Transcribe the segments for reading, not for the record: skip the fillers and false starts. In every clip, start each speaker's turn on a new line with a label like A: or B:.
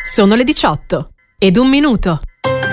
A: Sono le 18:01.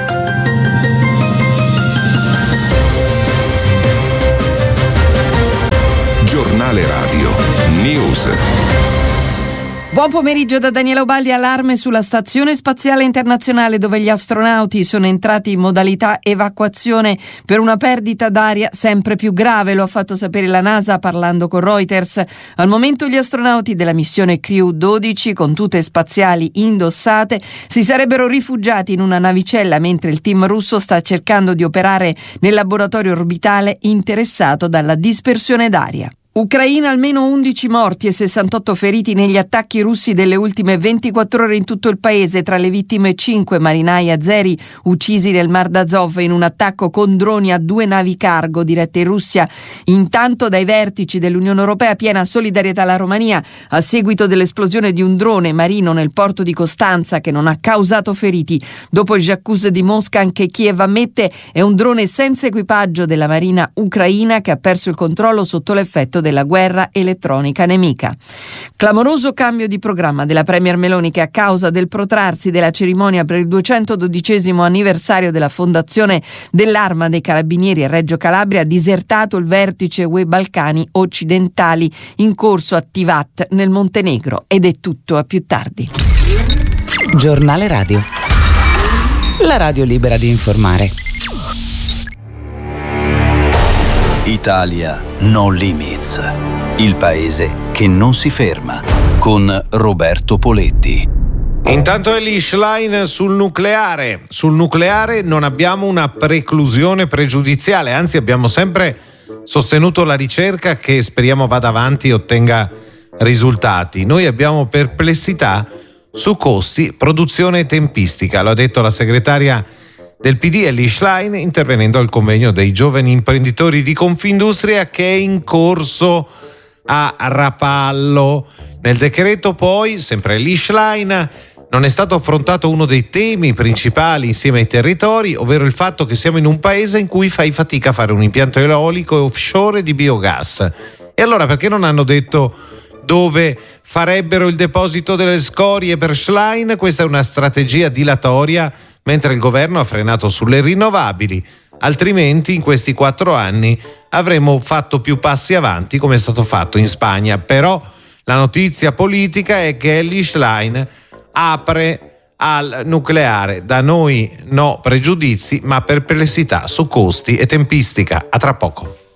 B: Giornale Radio News.
C: Buon pomeriggio da Daniela Ubaldi. Allarme sulla Stazione Spaziale Internazionale, dove gli astronauti sono entrati in modalità evacuazione per una perdita d'aria sempre più grave. Lo ha fatto sapere la NASA parlando con Reuters. Al momento gli astronauti della missione Crew 12, con tute spaziali indossate, si sarebbero rifugiati in una navicella, mentre il team russo sta cercando di operare nel laboratorio orbitale interessato dalla dispersione d'aria. Ucraina, almeno 11 morti e 68 feriti negli attacchi russi delle ultime 24 ore in tutto il paese. Tra le vittime 5 marinai azeri uccisi nel Mar d'Azov in un attacco con droni a 2 navi cargo dirette in Russia. Intanto dai vertici dell'Unione Europea piena solidarietà alla Romania a seguito dell'esplosione di un drone marino nel porto di Costanza che non ha causato feriti. Dopo il J'accuse di Mosca, anche Kiev ammette è un drone senza equipaggio della marina ucraina che ha perso il controllo sotto l'effetto della guerra elettronica nemica. Clamoroso cambio di programma della Premier Meloni, che a causa del protrarsi della cerimonia per il 212° anniversario della fondazione dell'Arma dei Carabinieri a Reggio Calabria ha disertato il vertice UE Balcani occidentali in corso a Tivat nel Montenegro. Ed è tutto, a più tardi.
D: Giornale Radio. La radio libera di informare.
E: Italia No Limits, il paese che non si ferma, con Roberto Poletti.
F: Intanto è l'Ishline sul nucleare. Sul nucleare non abbiamo una preclusione pregiudiziale, anzi abbiamo sempre sostenuto la ricerca che speriamo vada avanti e ottenga risultati. Noi abbiamo perplessità su costi, produzione e tempistica, lo ha detto la segretaria del PD Elly Schlein intervenendo al convegno dei giovani imprenditori di Confindustria che è in corso a Rapallo. Nel decreto poi, sempre Elly Schlein, non è stato affrontato uno dei temi principali insieme ai territori, ovvero il fatto che siamo in un paese in cui fai fatica a fare un impianto eolico e offshore di biogas. E allora perché non hanno detto dove farebbero il deposito delle scorie per Schlein? Questa è una strategia dilatoria, mentre il governo ha frenato sulle rinnovabili. Altrimenti in questi 4 anni avremmo fatto più passi avanti come è stato fatto in Spagna. Però la notizia politica è che Elly Schlein apre al nucleare. Da noi no pregiudizi, ma perplessità su costi e tempistica. A tra poco.